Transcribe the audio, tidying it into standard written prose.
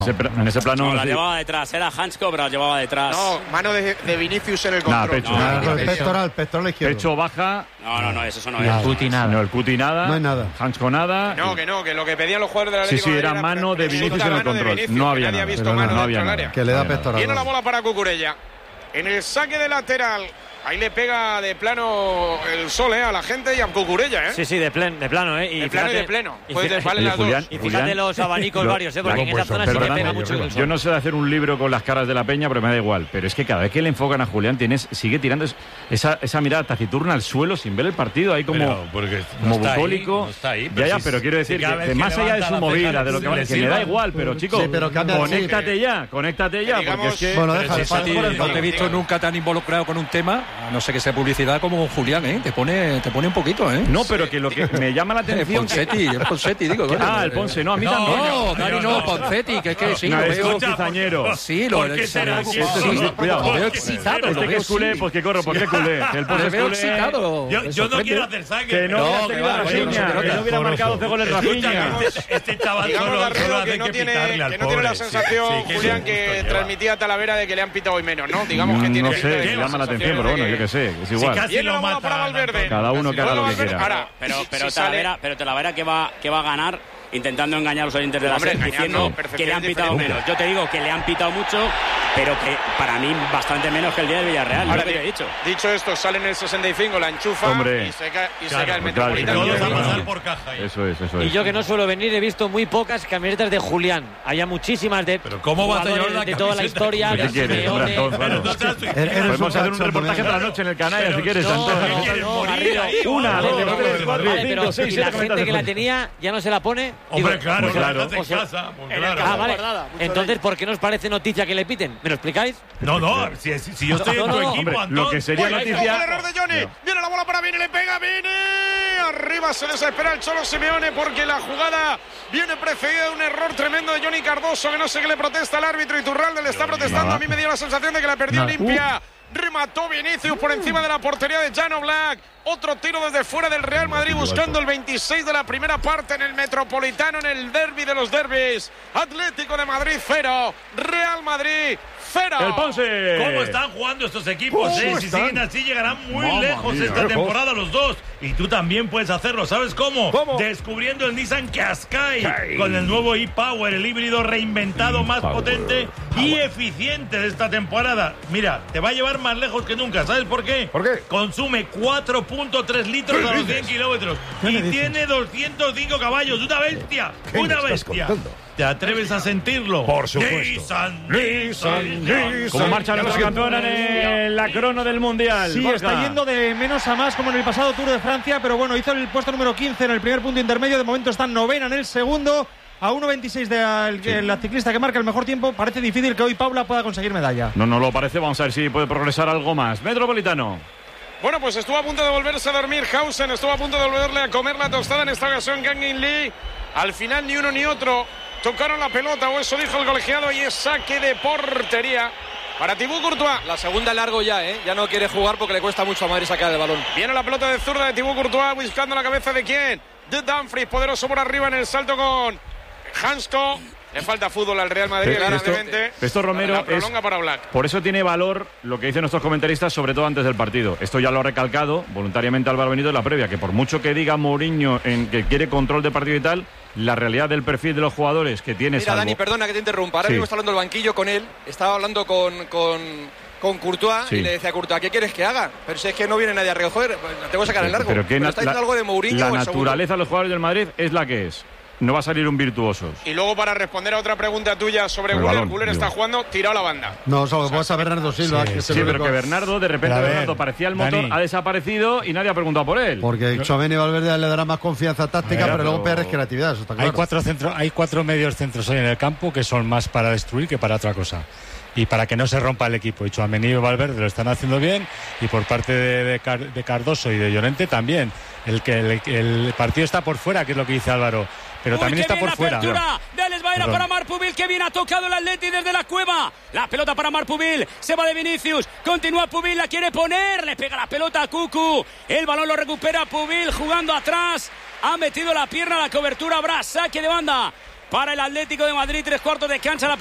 En ese plano. No, la llevaba detrás, era Hansko, pero la llevaba detrás. No, mano de Vinicius en el control. Pectoral izquierdo. Pecho baja. No, eso no es. es. El Cuti nada. No hay nada. Hansko nada. No, que lo que pedían los jugadores del Atlético Sí, era mano de Vinicius en el control. No había nada. No había nada. Que le da pectoral. Viene la bola para Cucurella. En el saque de lateral. Ahí le pega de plano el sol a la gente y a Cucurella, Sí, de plano, Y de pleno. Puedes vale las Julián, dos. Y fíjate los abanicos varios, porque en esa zona sí que pega mucho el sol. Yo no sé de hacer un libro con las caras de la peña, pero me da igual. Pero es que cada vez que le enfocan a Julián, sigue tirando esa mirada taciturna al suelo sin ver el partido, ahí como bucólico. Ya, pero quiero decir que más allá de su movida, de lo que me da igual, pero chicos, conéctate ya, porque es que... Bueno, no te he visto nunca tan involucrado con un tema, no sé qué sea publicidad, como con Julián, te pone un poquito, No, pero que lo que me llama la atención... Poncetti, digo. El Ponce, no, a mí también. No, Dani, no, Poncetti, que es que sí, lo veo cizañero. Sí, lo veo excitado. Este que es culé, pues que corro, porque es culé. El Ponce es veo excitado. Yo no quiero hacer sangre. Que no hubiera marcado 12 goles Rafinha. Este chaval solo que no tiene la sensación, Julián, que transmitía Talavera de que le han pitado hoy menos, ¿no? Digamos que tiene... No sé, me llama la atención, pero bueno, yo qué sé, es igual. Viene la bola para Valverde. Cada uno que haga lo que quiera. Pero Talavera que va a ganar intentando engañar a los oyentes de la SER diciendo que le han pitado menos. Yo te digo que le han pitado mucho, pero que para mí bastante menos que el día del Villarreal. Ahora, te he dicho. Dicho esto, sale en el 65, la enchufa y se cae el Metropolitano. Todos a pasar por caja. Eso es. Y yo que no suelo venir, he visto muy pocas camisetas de Julián. Había muchísimas de jugadores de toda la historia. Podemos hacer un reportaje toda la noche en el canal, si quieres. Una, dos, tres, cuatro, cinco, seis, y la gente que la tenía ya no se la pone. Hombre, claro. Vale. Entonces, ¿por qué nos parece noticia que le piten? ¿Me lo explicáis? No, si yo estoy en tu equipo, Antón. Lo que sería noticia... El error de Johnny. Viene la bola para Vini, le pega Vini. Arriba se desespera el Cholo Simeone porque la jugada viene precedida de un error tremendo de Johnny Cardoso, que no sé qué le protesta al árbitro. Iturralde le está protestando. A mí me dio la sensación de que la perdió limpia. Remató Vinicius por encima de la portería de Jan Oblak. Otro tiro desde fuera del Real Madrid buscando el 26 de la primera parte en el Metropolitano, en el derbi de los derbis. Atlético de Madrid 0, Real Madrid 0. El Ponce. ¿Cómo están jugando estos equipos? Si siguen así llegarán muy lejos esta temporada los dos. Y tú también puedes hacerlo. ¿Sabes cómo? Descubriendo el Nissan Qashqai con el nuevo e-Power, el híbrido reinventado más potente y eficiente de esta temporada. Mira, te va a llevar más lejos que nunca. ¿Sabes por qué? Consume 4.3 litros a los 100 kilómetros y tiene 205 caballos. ¡Una bestia! ¡Una bestia! ¿Te atreves a sentirlo? Por supuesto. Nissan. ¿Cómo marcha nuestra campeona en la crono del Mundial? Sí, está yendo de menos a más como en el pasado Tour de Francia, pero bueno, hizo el puesto número 15 en el primer punto intermedio. De momento está novena en el segundo. A 1.26 de la ciclista que marca el mejor tiempo. Parece difícil que hoy Paula pueda conseguir medalla. No lo parece. Vamos a ver si puede progresar algo más. Metropolitano. Bueno, pues estuvo a punto de volverse a dormir Hausen, estuvo a punto de volverle a comer la tostada en esta ocasión Kangin Lee. Al final ni uno ni otro tocaron la pelota, o eso dijo el colegiado, y es saque de portería para Thibaut Courtois. La segunda largo ya, ya no quiere jugar porque le cuesta mucho a Madrid sacar el balón. Viene la pelota de zurda de Thibaut Courtois buscando la cabeza de quién, de Dumfries, poderoso por arriba en el salto con Hansko. Le falta fútbol al Real Madrid, claramente. Esto Romero la prolonga para Black. Por eso tiene valor lo que dicen nuestros comentaristas, sobre todo antes del partido. Esto ya lo ha recalcado voluntariamente Álvaro Benito en la previa, que por mucho que diga Mourinho en que quiere control de partido y tal, la realidad del perfil de los jugadores que tiene... Mira, Dani, perdona que te interrumpa. Ahora mismo está hablando el banquillo con él. Estaba hablando con Courtois y le decía a Courtois, ¿qué quieres que haga? Pero si es que no viene nadie a recoger, pues tengo que sacar el largo. Pero está diciendo algo de Mourinho. La naturaleza de los jugadores del Madrid es la que es. No va a salir un virtuoso. Y luego, para responder a otra pregunta tuya sobre Güler, está jugando tirado la banda. No, solo pasa Bernardo Silva. Pero que Bernardo, de repente Bernardo parecía el motor, ha desaparecido y nadie ha preguntado por él. Porque Tchouaméni y Valverde le dará más confianza táctica, pero luego PR es creatividad, eso está claro. Hay cuatro medios centros hoy en el campo que son más para destruir que para otra cosa. Y para que no se rompa el equipo. Y Tchouaméni y Valverde lo están haciendo bien. Y por parte de Cardoso y de Llorente también. El partido está por fuera, que es lo que dice Álvaro. Pero también está por fuera. De Alex Baena para Marc Pubil, que bien ha tocado el Atleti desde la cueva. La pelota para Marc Pubil, se va de Vinicius, continúa Pubil, la quiere poner, le pega la pelota a Cucu. El balón lo recupera Pubil jugando atrás. Ha metido la pierna a la cobertura, habrá saque de banda para el Atlético de Madrid. 3/4 de cancha.